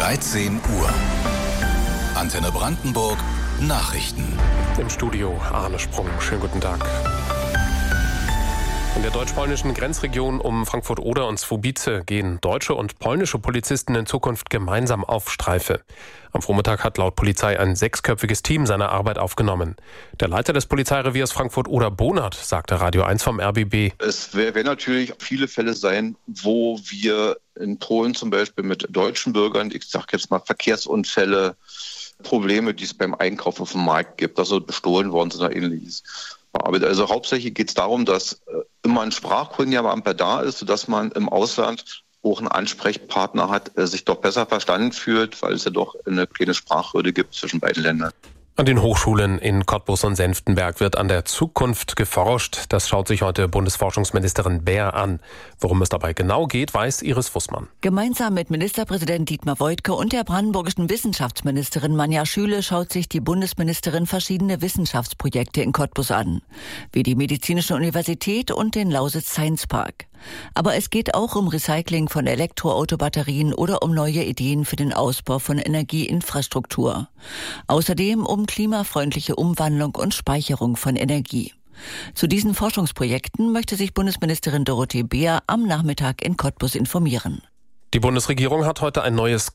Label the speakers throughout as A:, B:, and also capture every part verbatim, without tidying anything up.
A: dreizehn Uhr. Antenne Brandenburg Nachrichten.
B: Im Studio Arne Sprung. Schönen guten Tag. In der deutsch-polnischen Grenzregion um Frankfurt-Oder und Słubice gehen deutsche und polnische Polizisten in Zukunft gemeinsam auf Streife. Am Vormittag hat laut Polizei ein sechsköpfiges Team seine Arbeit aufgenommen. Der Leiter des Polizeireviers Frankfurt-Oder, Bonert, sagte Radio eins vom R B B.
C: Es werden natürlich viele Fälle sein, wo wir in Polen zum Beispiel mit deutschen Bürgern, ich sage jetzt mal Verkehrsunfälle, Probleme, die es beim Einkauf auf dem Markt gibt, also bestohlen worden sind oder ähnliches. Aber also hauptsächlich geht es darum, dass immer ein sprachkundiger Beamter da ist, sodass man im Ausland auch einen Ansprechpartner hat, sich doch besser verstanden fühlt, weil es ja doch eine kleine Sprachhürde gibt zwischen beiden Ländern.
B: An den Hochschulen in Cottbus und Senftenberg wird an der Zukunft geforscht. Das schaut sich heute Bundesforschungsministerin Baer an. Worum es dabei genau geht, weiß Iris Fussmann.
D: Gemeinsam mit Ministerpräsident Dietmar Woidke und der brandenburgischen Wissenschaftsministerin Manja Schüle schaut sich die Bundesministerin verschiedene Wissenschaftsprojekte in Cottbus an, wie die Medizinische Universität und den Lausitz Science Park. Aber es geht auch um Recycling von Elektroautobatterien oder um neue Ideen für den Ausbau von Energieinfrastruktur. Außerdem um klimafreundliche Umwandlung und Speicherung von Energie. Zu diesen Forschungsprojekten möchte sich Bundesministerin Dorothee Baer am Nachmittag in Cottbus informieren.
B: Die Bundesregierung hat heute ein neues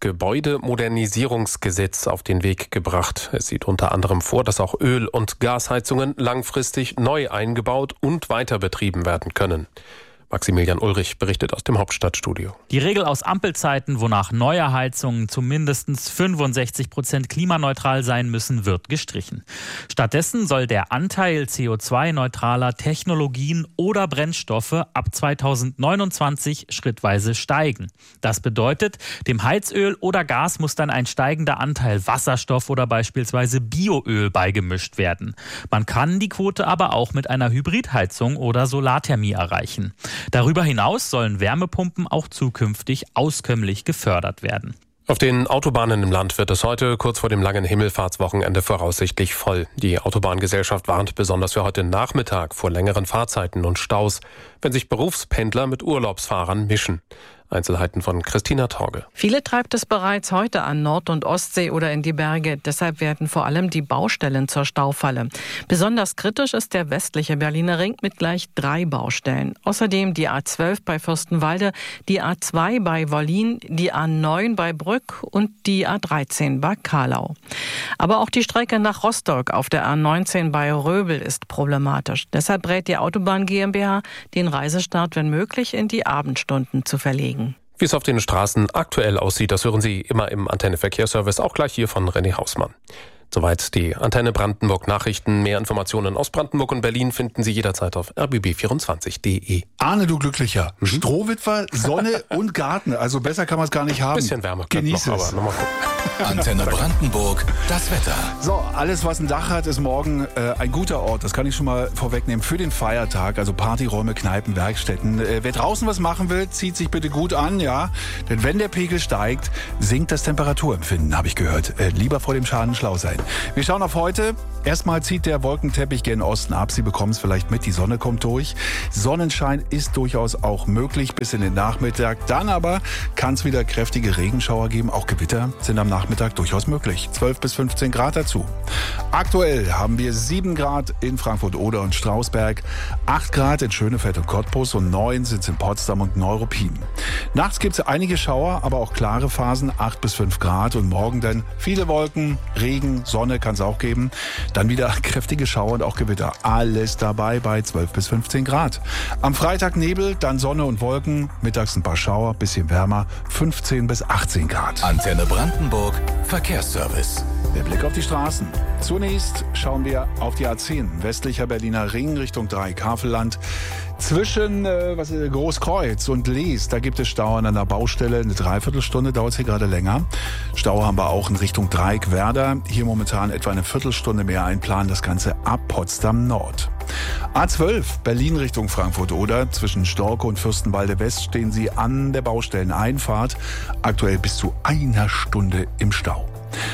B: Gebäudemodernisierungsgesetz auf den Weg gebracht. Es sieht unter anderem vor, dass auch Öl- und Gasheizungen langfristig neu eingebaut und weiter betrieben werden können. Maximilian Ulrich berichtet aus dem Hauptstadtstudio.
E: Die Regel aus Ampelzeiten, wonach neue Heizungen zu mindestens fünfundsechzig Prozent klimaneutral sein müssen, wird gestrichen. Stattdessen soll der Anteil C O zwei neutraler Technologien oder Brennstoffe ab zweitausendneunundzwanzig schrittweise steigen. Das bedeutet, dem Heizöl oder Gas muss dann ein steigender Anteil Wasserstoff oder beispielsweise Bioöl beigemischt werden. Man kann die Quote aber auch mit einer Hybridheizung oder Solarthermie erreichen. Darüber hinaus sollen Wärmepumpen auch zukünftig auskömmlich gefördert werden.
B: Auf den Autobahnen im Land wird es heute kurz vor dem langen Himmelfahrtswochenende voraussichtlich voll. Die Autobahngesellschaft warnt besonders für heute Nachmittag vor längeren Fahrzeiten und Staus, wenn sich Berufspendler mit Urlaubsfahrern mischen. Einzelheiten von Christina Torge.
F: Viele treibt es bereits heute an Nord- und Ostsee oder in die Berge. Deshalb werden vor allem die Baustellen zur Staufalle. Besonders kritisch ist der westliche Berliner Ring mit gleich drei Baustellen. Außerdem die A zwölf bei Fürstenwalde, die A zwei bei Wollin, die A neun bei Brück und die A dreizehn bei Kahlau. Aber auch die Strecke nach Rostock auf der A neunzehn bei Röbel ist problematisch. Deshalb rät die Autobahn GmbH, den Reisestart, wenn möglich, in die Abendstunden zu verlegen.
B: Wie es auf den Straßen aktuell aussieht, das hören Sie immer im Antenne-Verkehrsservice, auch gleich hier von René Hausmann. Soweit die Antenne Brandenburg Nachrichten. Mehr Informationen aus Brandenburg und Berlin finden Sie jederzeit auf r b b vierundzwanzig punkt d e.
G: Arne, du Glücklicher. Mhm. Strohwitwer, Sonne und Garten. Also besser kann man es gar nicht haben.
B: Bisschen Wärme.
G: Genieß
B: noch,
G: es.
B: Aber nochmal gucken.
A: Antenne Brandenburg, das Wetter.
G: So, alles was ein Dach hat, ist morgen äh, ein guter Ort. Das kann ich schon mal vorwegnehmen für den Feiertag. Also Partyräume, Kneipen, Werkstätten. Äh, wer draußen was machen will, zieht sich bitte gut an, ja. Denn wenn der Pegel steigt, sinkt das Temperaturempfinden, habe ich gehört. Äh, lieber vor dem Schaden schlau sein. Wir schauen auf heute. Erstmal zieht der Wolkenteppich gen Osten ab. Sie bekommen es vielleicht mit, die Sonne kommt durch. Sonnenschein ist durchaus auch möglich bis in den Nachmittag. Dann aber kann es wieder kräftige Regenschauer geben. Auch Gewitter sind am Nachmittag durchaus möglich. zwölf bis fünfzehn Grad dazu. Aktuell haben wir sieben Grad in Frankfurt-Oder und Strausberg, acht Grad in Schönefeld und Cottbus und neun sind es in Potsdam und Neuruppin. Nachts gibt es einige Schauer, aber auch klare Phasen, acht bis fünf Grad. Und morgen dann viele Wolken, Regen, Sonne kann es auch geben. Dann wieder kräftige Schauer und auch Gewitter. Alles dabei bei zwölf bis fünfzehn Grad. Am Freitag Nebel, dann Sonne und Wolken. Mittags ein paar Schauer, bisschen wärmer, fünfzehn bis achtzehn Grad.
A: Antenne Brandenburg, Verkehrsservice.
G: Der Blick auf die Straßen. Zunächst schauen wir auf die A zehn, westlicher Berliner Ring Richtung Dreieck-Havelland. Zwischen äh, was ist, Großkreuz und Lees, da gibt es Stau an einer Baustelle. Eine Dreiviertelstunde dauert es hier gerade länger. Stau haben wir auch in Richtung Dreieck-Werder. Hier momentan etwa eine Viertelstunde mehr einplanen. Das Ganze ab Potsdam Nord. A zwölf, Berlin Richtung Frankfurt-Oder. Zwischen Storke und Fürstenwalde West stehen Sie an der Baustelleneinfahrt. Aktuell bis zu einer Stunde im Stau.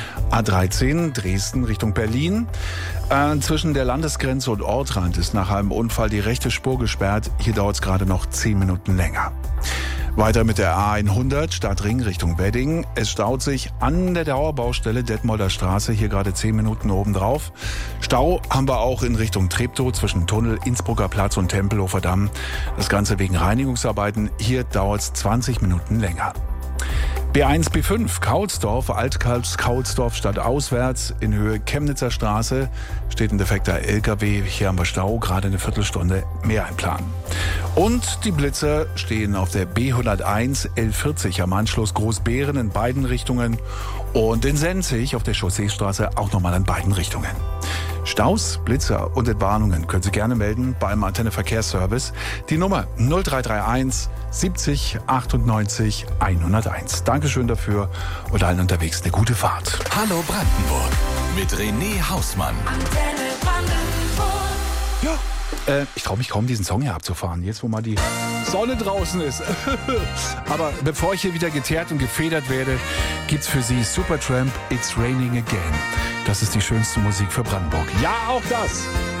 G: A dreizehn, Dresden Richtung Berlin. Äh, zwischen der Landesgrenze und Ortrand ist nach einem Unfall die rechte Spur gesperrt. Hier dauert es gerade noch zehn Minuten länger. Weiter mit der A hundert Stadtring Richtung Wedding. Es staut sich an der Dauerbaustelle Detmolder Straße, hier gerade zehn Minuten obendrauf. Stau haben wir auch in Richtung Treptow zwischen Tunnel, Innsbrucker Platz und Tempelhofer Damm. Das Ganze wegen Reinigungsarbeiten. Hier dauert es zwanzig Minuten länger. B eins, B fünf, Kaulsdorf, Alt-Kaulsdorf stadtauswärts in Höhe Chemnitzer Straße steht ein defekter L K W. Hier haben wir Stau, gerade eine Viertelstunde mehr einplanen. Und die Blitzer stehen auf der B hunderteins L vierzig am Anschluss Großbeeren in beiden Richtungen und in Senzig auf der Chausseestraße auch nochmal in beiden Richtungen. Staus, Blitzer und Entwarnungen können Sie gerne melden beim Antenne Verkehrsservice. Die Nummer null drei drei eins siebzig achtundneunzig hunderteins. Dankeschön dafür und allen unterwegs eine gute Fahrt.
A: Hallo Brandenburg mit René Hausmann.
H: Antenne Brandenburg.
G: Ja, äh, ich traue mich kaum, diesen Song hier abzufahren, jetzt wo mal die Sonne draußen ist. Aber bevor ich hier wieder geteert und gefedert werde, gibt's für Sie Supertramp, It's Raining Again. Das ist die schönste Musik für Brandenburg. Ja, auch das.